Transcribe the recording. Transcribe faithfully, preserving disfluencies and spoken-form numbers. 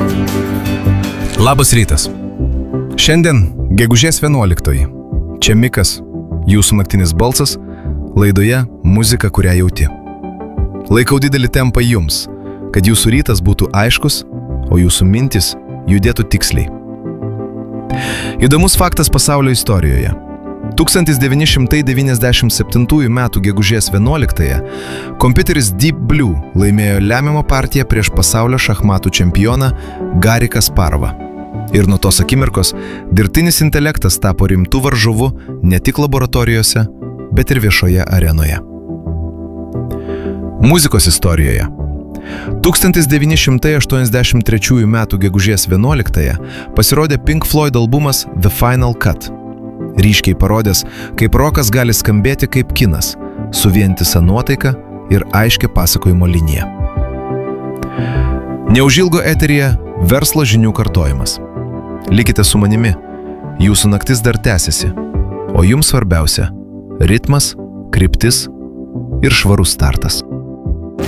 Labas rytas. Šiandien gegužės vienuoliktoji. Čia Mikas, jūsų naktinis balsas, laidoje Muzika, kurią jauti. Laikau didelį tempą jums, kad jūsų rytas būtų aiškus, o jūsų mintis judėtų tiksliai. Įdomus faktas pasaulio istorijoje. tūkstantis devyni šimtai devyniasdešimt septintųjų metų gegužės vienuoliktąją kompiuteris Deep Blue laimėjo lemiamą partiją prieš pasaulio šachmatų čempioną Garį Kasparovą. Ir nuo tos akimirkos dirbtinis intelektas tapo rimtų varžovų ne tik laboratorijose, bet ir viešoje arenoje. Muzikos istorijoje. tūkstantis devyni šimtai aštuoniasdešimt trečiųjų metų gegužės vienuoliktąją pasirodė Pink Floyd albumas The Final Cut. Ryškiai parodęs, kaip rokas gali skambėti kaip kinas, su vientisa nuotaika ir aiškia pasakojimo linija. Neužilgo eteryje verslo žinių kartojimas. Likite su manimi, jūsų naktis dar tęsiasi, o jums svarbiausia – ritmas, kryptis ir švarus startas.